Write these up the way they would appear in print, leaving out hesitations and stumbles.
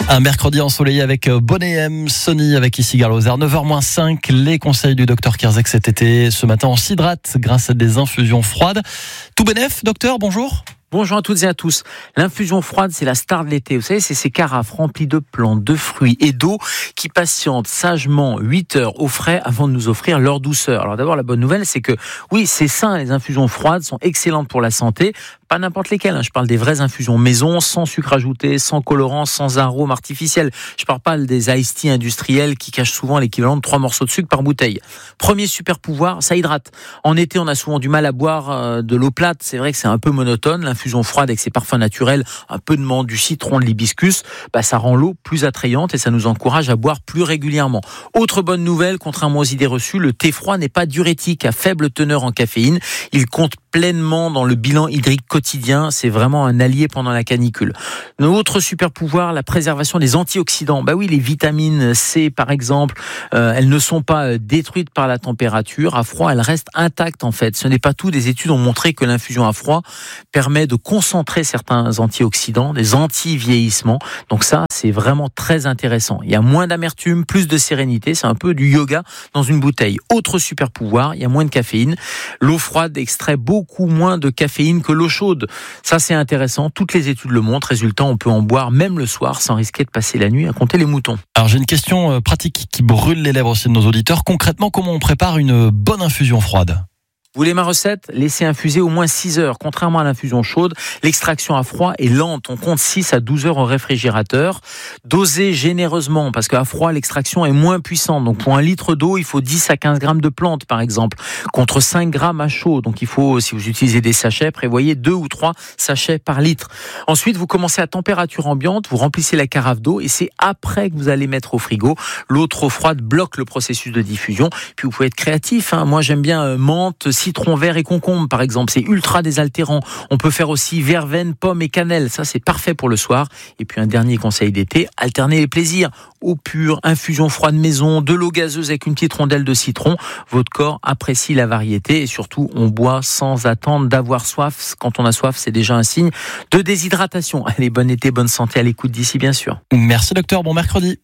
Un mercredi ensoleillé avec Bonnet M, Sony avec ici Gare Lozère, 9h-5, les conseils du docteur Kierzek cet été. Ce matin, on s'hydrate grâce à des infusions froides. Tout bénef, docteur, bonjour. Bonjour à toutes et à tous. L'infusion froide, c'est la star de l'été. Vous savez, c'est ces carafes remplies de plantes, de fruits et d'eau qui patientent sagement 8 heures au frais avant de nous offrir leur douceur. Alors d'abord, la bonne nouvelle, c'est que oui, c'est sain, les infusions froides sont excellentes pour la santé. Pas n'importe lesquelles, je parle des vraies infusions maison, sans sucre ajouté, sans colorant, sans arôme artificiel. Je parle pas des iced tea industriels qui cachent souvent l'équivalent de 3 morceaux de sucre par bouteille. Premier super pouvoir, ça hydrate. En été, on a souvent du mal à boire de l'eau plate. C'est vrai que c'est un peu monotone. L'infusion froide avec ses parfums naturels, un peu de menthe, du citron, de l'hibiscus, ça rend l'eau plus attrayante et ça nous encourage à boire plus régulièrement. Autre bonne nouvelle, contrairement aux idées reçues, le thé froid n'est pas diurétique, à faible teneur en caféine. Il compte pleinement dans le bilan hydrique quotidien. C'est vraiment un allié pendant la canicule. Notre super pouvoir, la préservation des antioxydants. Oui, les vitamines C, par exemple, elles ne sont pas détruites par la température. À froid, elles restent intactes, en fait. Ce n'est pas tout. Des études ont montré que l'infusion à froid permet de concentrer certains antioxydants, des anti-vieillissements. Donc ça, c'est vraiment très intéressant. Il y a moins d'amertume, plus de sérénité. C'est un peu du yoga dans une bouteille. Autre super pouvoir, il y a moins de caféine. L'eau froide extrait beaucoup moins de caféine que l'eau chaude. Ça, c'est intéressant. Toutes les études le montrent. Résultat, on peut en boire même le soir sans risquer de passer la nuit à compter les moutons. Alors, j'ai une question pratique qui brûle les lèvres aussi de nos auditeurs. Concrètement, comment on prépare une bonne infusion froide ? Vous voulez ma recette ? Laissez infuser au moins 6 heures. Contrairement à l'infusion chaude, l'extraction à froid est lente. On compte 6 à 12 heures au réfrigérateur. Dosez généreusement parce qu'à froid, l'extraction est moins puissante. Donc pour 1 litre d'eau, il faut 10 à 15 grammes de plantes, par exemple, contre 5 grammes à chaud. Donc il faut, si vous utilisez des sachets, prévoyez 2 ou 3 sachets par litre. Ensuite, vous commencez à température ambiante, vous remplissez la carafe d'eau et c'est après que vous allez mettre au frigo. L'eau trop froide bloque le processus de diffusion. Puis vous pouvez être créatif. Moi, j'aime bien menthe, citron vert et concombre, par exemple. C'est ultra désaltérant. On peut faire aussi verveine, pomme et cannelle. Ça, c'est parfait pour le soir. Et puis, un dernier conseil d'été, alternez les plaisirs. Eau pure, infusion froide maison, de l'eau gazeuse avec une petite rondelle de citron. Votre corps apprécie la variété et surtout, on boit sans attendre d'avoir soif. Quand on a soif, c'est déjà un signe de déshydratation. Allez, bon été, bonne santé à l'écoute d'ici, bien sûr. Merci, docteur. Bon mercredi.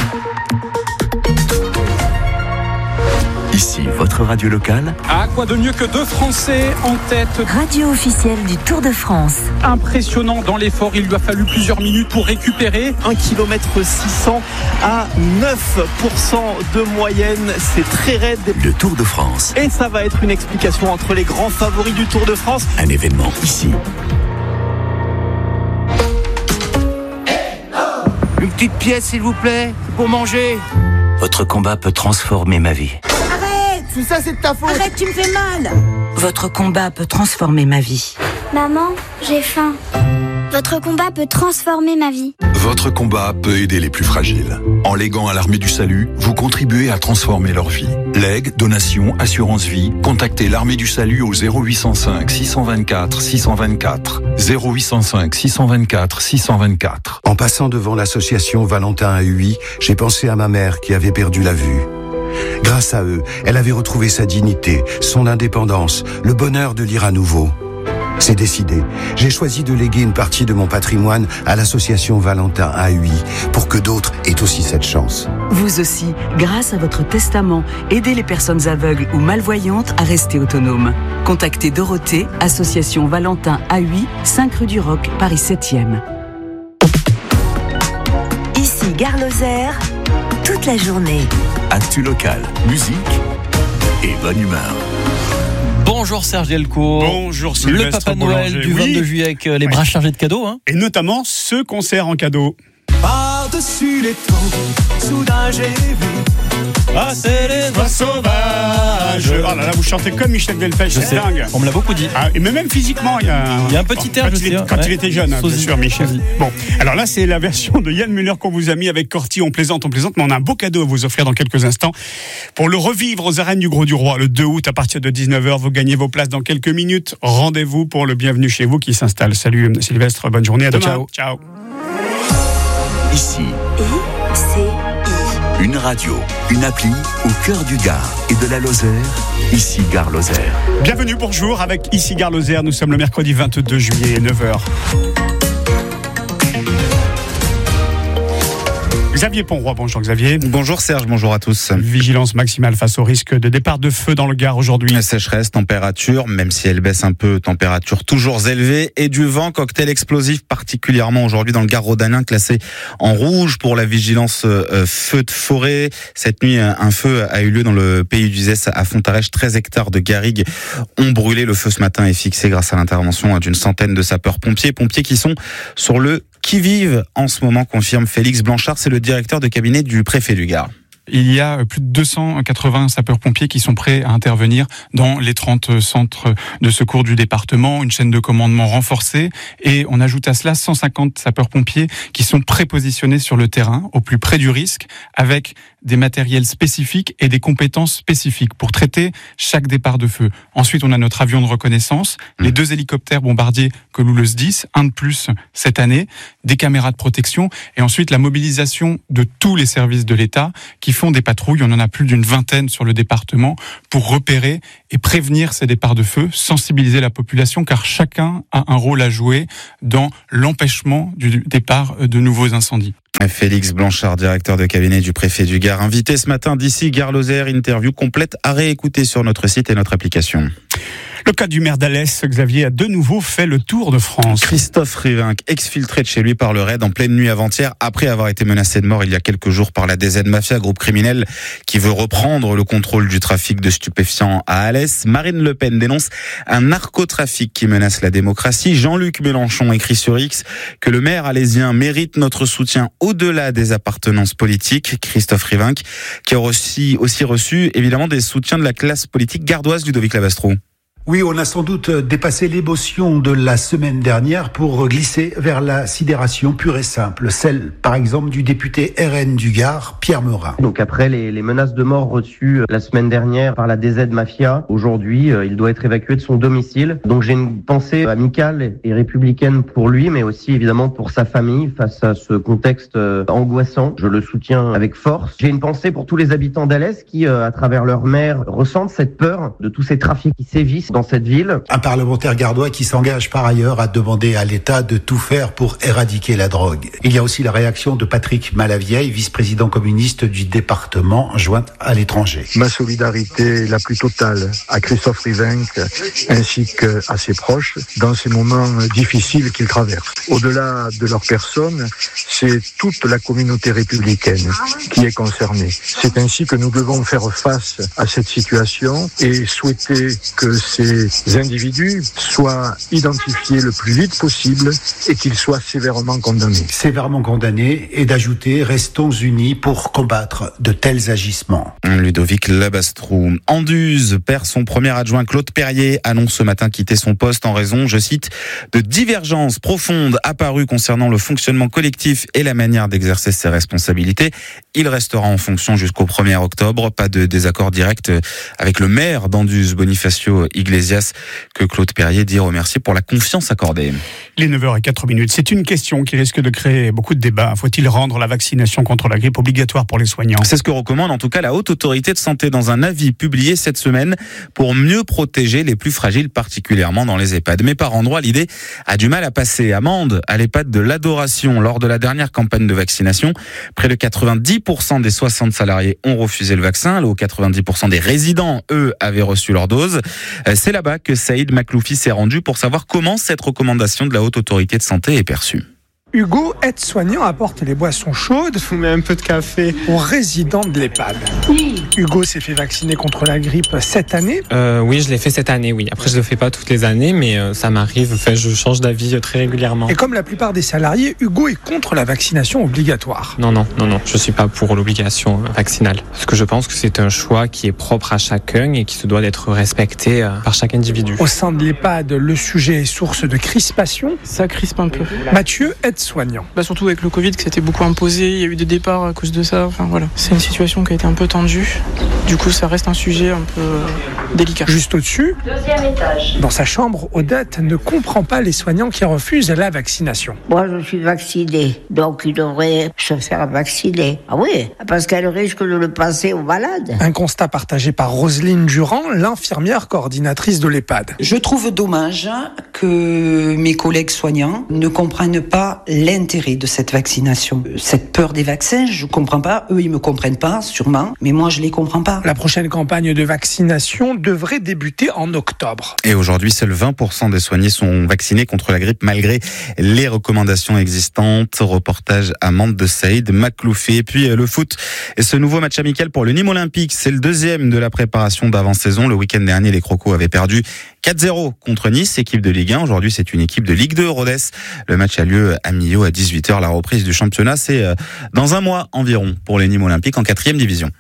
Ici, votre radio locale. Ah, quoi de mieux que 2 Français en tête. Radio officielle du Tour de France. Impressionnant dans l'effort, il lui a fallu plusieurs minutes pour récupérer. 1 km 600 à 9% de moyenne, c'est très raide. Le Tour de France. Et ça va être une explication entre les grands favoris du Tour de France. Un événement ici. Une petite pièce, s'il vous plaît, pour manger. Votre combat peut transformer ma vie. Tout ça, c'est de ta faute. Arrête, tu me fais mal. Votre combat peut transformer ma vie. Maman, j'ai faim. Votre combat peut transformer ma vie. Votre combat peut aider les plus fragiles. En léguant à l'Armée du Salut, vous contribuez à transformer leur vie. Legs, donations, assurance vie, contactez l'Armée du Salut au 0805 624 624. 0805 624 624. En passant devant l'association Valentin à Huy, j'ai pensé à ma mère qui avait perdu la vue. Grâce à eux, elle avait retrouvé sa dignité, son indépendance, le bonheur de lire à nouveau. C'est décidé. J'ai choisi de léguer une partie de mon patrimoine à l'association Valentin à Huy pour que d'autres aient aussi cette chance. Vous aussi, grâce à votre testament, aidez les personnes aveugles ou malvoyantes à rester autonomes. Contactez Dorothée, association Valentin à Huy, 5 rue du Roc, Paris 7e. Ici Gare Lozère, toute la journée. Actu local, musique et bonne humeur. Bonjour Serge Delcourt. Bonjour Sylvestre. Le Papa Noël du 22 juillet avec les bras chargés de cadeaux. Et notamment ce concert en cadeau. Par-dessus les temps, soudain j'ai vu passer les oies sauvages. Oh là là, vous chantez comme Michel Delpech, c'est dingue. On me l'a beaucoup dit. Et même physiquement, il y a un petit air, quand il était jeune, bien sûr, Michel. Bon, alors là, c'est la version de Yann Müller qu'on vous a mis avec Corti. On plaisante, mais on a un beau cadeau à vous offrir dans quelques instants. Pour le revivre aux arènes du Gros du Roi, le 2 août, à partir de 19h, vous gagnez vos places dans quelques minutes. Rendez-vous pour le Bienvenue chez vous qui s'installe. Salut Sylvestre, bonne journée, à demain. Ciao. Ici, une radio, une appli au cœur du Gard et de la Lozère. Ici Gare Lozère. Bienvenue, bonjour, avec Ici Gare Lozère. Nous sommes le mercredi 22 juillet, 9h. Xavier Ponroy, bonjour Xavier. Bonjour Serge, bonjour à tous. Vigilance maximale face au risque de départ de feu dans le Gard aujourd'hui. Sécheresse, température, même si elle baisse un peu, température toujours élevée et du vent, cocktail explosif particulièrement aujourd'hui dans le Gard rhodanien classé en rouge pour la vigilance feu de forêt. Cette nuit, un feu a eu lieu dans le pays d'Uzès à Fontarèche. 13 hectares de garrigues ont brûlé. Le feu ce matin est fixé grâce à l'intervention d'une centaine de sapeurs-pompiers. Pompiers qui sont sur le qui-vive en ce moment, confirme Félix Blanchard, c'est le directeur de cabinet du préfet du Gard. Il y a plus de 280 sapeurs-pompiers qui sont prêts à intervenir dans les 30 centres de secours du département, une chaîne de commandement renforcée, et on ajoute à cela 150 sapeurs-pompiers qui sont prépositionnés sur le terrain, au plus près du risque, avec des matériels spécifiques et des compétences spécifiques pour traiter chaque départ de feu. Ensuite, on a notre avion de reconnaissance, les 2 hélicoptères bombardiers Colulos 10, un de plus cette année, des caméras de protection, et ensuite la mobilisation de tous les services de l'État qui font des patrouilles. On en a plus d'une vingtaine sur le département pour repérer et prévenir ces départs de feu, sensibiliser la population, car chacun a un rôle à jouer dans l'empêchement du départ de nouveaux incendies. Félix Blanchard, directeur de cabinet du préfet du Gard, invité ce matin d'ici Gard-Lozère, interview complète à réécouter sur notre site et notre application. Le cas du maire d'Alès, Xavier, a de nouveau fait le tour de France. Christophe Rivinc, exfiltré de chez lui par le raid en pleine nuit avant-hier, après avoir été menacé de mort il y a quelques jours par la DZ Mafia, groupe criminel qui veut reprendre le contrôle du trafic de stupéfiants à Alès. Marine Le Pen dénonce un narcotrafic qui menace la démocratie. Jean-Luc Mélenchon écrit sur X que le maire alésien mérite notre soutien au-delà des appartenances politiques. Christophe Rivinc, qui a aussi reçu évidemment des soutiens de la classe politique gardoise, Ludovic Labastro. Oui, on a sans doute dépassé l'émotion de la semaine dernière pour glisser vers la sidération pure et simple, celle par exemple du député RN du Gard, Pierre Meurin. Donc après les menaces de mort reçues la semaine dernière par la DZ Mafia, aujourd'hui il doit être évacué de son domicile. Donc j'ai une pensée amicale et républicaine pour lui, mais aussi évidemment pour sa famille face à ce contexte angoissant. Je le soutiens avec force. J'ai une pensée pour tous les habitants d'Alès qui, à travers leur maire, ressentent cette peur de tous ces trafics qui sévissent dans cette ville. Un parlementaire gardois qui s'engage par ailleurs à demander à l'État de tout faire pour éradiquer la drogue. Il y a aussi la réaction de Patrick Malavieille, vice-président communiste du département, joint à l'étranger. Ma solidarité la plus totale à Christophe Rivinc ainsi qu'à ses proches dans ces moments difficiles qu'ils traversent. Au-delà de leur personne, c'est toute la communauté républicaine qui est concernée. C'est ainsi que nous devons faire face à cette situation et souhaiter que ces individus soient identifiés le plus vite possible et qu'ils soient sévèrement condamnés. Sévèrement condamnés, et d'ajouter, restons unis pour combattre de tels agissements. Ludovic Labastrou. Anduze perd son premier adjoint. Claude Perrier annonce ce matin quitter son poste en raison, je cite, de divergences profondes apparues concernant le fonctionnement collectif et la manière d'exercer ses responsabilités. Il restera en fonction jusqu'au 1er octobre. Pas de désaccord direct avec le maire d'Anduze, Bonifacio Iglesias, que Claude Perrier dit remercier pour la confiance accordée. Il est 9h04. C'est une question qui risque de créer beaucoup de débats. Faut-il rendre la vaccination contre la grippe obligatoire pour les soignants ? C'est ce que recommande en tout cas la Haute Autorité de Santé dans un avis publié cette semaine pour mieux protéger les plus fragiles, particulièrement dans les EHPAD. Mais par endroits, l'idée a du mal à passer. Amende à l'EHPAD de l'Adoration. Lors de la dernière campagne de vaccination, près de 90% des 60 salariés ont refusé le vaccin, alors 90% des résidents, eux, avaient reçu leur dose. C'est là-bas que Saïd Makloufi s'est rendu pour savoir comment cette recommandation de la Haute Autorité de Santé est perçue. Hugo, aide-soignant, apporte les boissons chaudes, vous met un peu de café aux résidents de l'EHPAD. Oui. Hugo s'est fait vacciner contre la grippe cette année. Oui, je l'ai fait cette année, oui. Après, je le fais pas toutes les années, mais ça m'arrive. Enfin, je change d'avis très régulièrement. Et comme la plupart des salariés, Hugo est contre la vaccination obligatoire. Non, je suis pas pour l'obligation vaccinale. Parce que je pense que c'est un choix qui est propre à chacun et qui se doit d'être respecté par chaque individu. Au sein de l'EHPAD, le sujet est source de crispation. Ça crispe un peu. Mathieu, aide-soignant. Surtout avec le Covid, que c'était beaucoup imposé, il y a eu des départs à cause de ça. Enfin voilà, c'est une situation qui a été un peu tendue. Du coup, ça reste un sujet un peu délicat. Juste au-dessus, dans sa chambre, Odette ne comprend pas les soignants qui refusent la vaccination. Moi, je suis vaccinée, donc il devrait se faire vacciner. Ah oui, parce qu'elle risque de le passer aux malades. Un constat partagé par Roselyne Durand, l'infirmière coordinatrice de l'EHPAD. Je trouve dommage que mes collègues soignants ne comprennent pas l'intérêt de cette vaccination. Cette peur des vaccins, je ne comprends pas. Eux, ils ne me comprennent pas, sûrement, mais moi, je ne les comprends pas. La prochaine campagne de vaccination devrait débuter en octobre. Et aujourd'hui, seuls 20% des soignés sont vaccinés contre la grippe malgré les recommandations existantes. Reportage à Mende de Saïd Makloufé. Et puis le foot et ce nouveau match amical pour le Nîmes Olympique. C'est le deuxième de la préparation d'avant-saison. Le week-end dernier, les Crocos avaient perdu 4-0 contre Nice, équipe de Ligue 1. Aujourd'hui, c'est une équipe de Ligue 2, Rodez. Le match a lieu à Millau à 18h. La reprise du championnat, c'est dans un mois environ pour les Nîmes Olympiques en 4e division.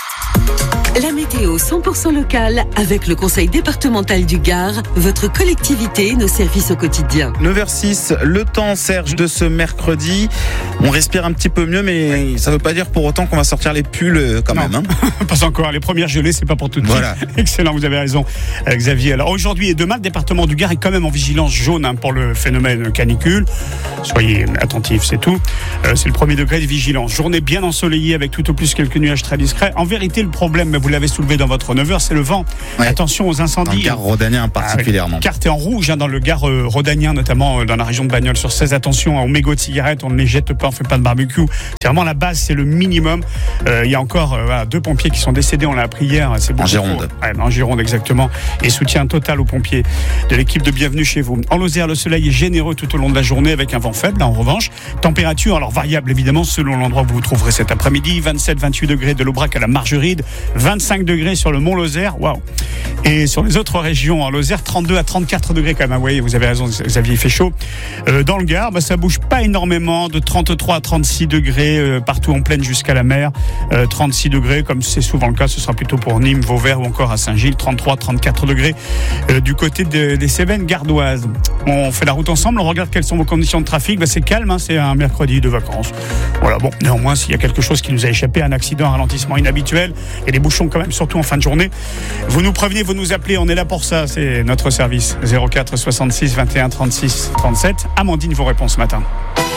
La météo 100% locale avec le conseil départemental du Gard, votre collectivité, nos services au quotidien. 9h06, le temps, Serge, de ce mercredi. On respire un petit peu mieux, mais ça ne veut pas dire pour autant qu'on va sortir les pulls quand même. Hein. Pas encore. Les premières gelées, c'est pas pour tout de suite. Voilà. Excellent, vous avez raison, Xavier. Alors aujourd'hui et demain, le département du Gard est quand même en vigilance jaune pour le phénomène canicule. Soyez attentifs, c'est tout. C'est le 1er degré de vigilance. Journée bien ensoleillée avec tout au plus quelques nuages très discrets. En vérité, le problème, vous l'avez soulevé dans votre 9h, c'est le vent. Ouais. Attention aux incendies. Dans le Gard rhodanien particulièrement. Carte est en rouge dans le Gard rhodanien, notamment dans la région de Bagnols sur 16. Attention aux mégots de cigarettes, on ne les jette pas, on ne fait pas de barbecue. C'est vraiment la base, c'est le minimum. Il y a encore 2 pompiers qui sont décédés, on l'a appris hier. C'est en Gironde. En Gironde, exactement. Et soutien total aux pompiers de l'équipe de Bienvenue chez vous. En Lozère, le soleil est généreux tout au long de la journée avec un vent faible, en revanche. Température, alors variable évidemment, selon l'endroit où vous vous trouverez cet après-midi. 27-28 degrés de l'Aubrac à la Margeride. 25 degrés sur le Mont Lozère, waouh. Et sur les autres régions, en Lozère, 32 à 34 degrés quand même. Vous voyez, vous avez raison, Xavier, il fait chaud. Dans le Gard, ça bouge pas énormément, de 33 à 36 degrés partout en plaine jusqu'à la mer. 36 degrés, comme c'est souvent le cas, ce sera plutôt pour Nîmes, Vauvert ou encore à Saint-Gilles. 33 à 34 degrés du côté des Cévennes gardoises. On fait la route ensemble, on regarde quelles sont vos conditions de trafic. C'est calme, c'est un mercredi de vacances. Voilà, bon, néanmoins, s'il y a quelque chose qui nous a échappé, un accident, un ralentissement inhabituel, il y a des bouchons quand même, surtout en fin de journée. Vous nous prévenez, vous nous appelez, on est là pour ça, c'est notre service. 04 66 21 36 37. Amandine vous répond ce matin.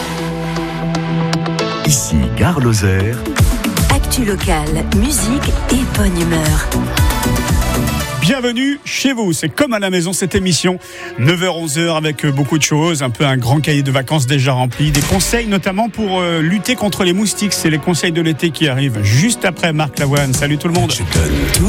Ici, Gare Lozère. Actu locale, musique et bonne humeur. Bienvenue chez vous, c'est comme à la maison cette émission, 9h-11h avec beaucoup de choses, un peu un grand cahier de vacances déjà rempli, des conseils notamment pour lutter contre les moustiques, c'est les conseils de l'été qui arrivent juste après Marc Lavoine. Salut tout le monde.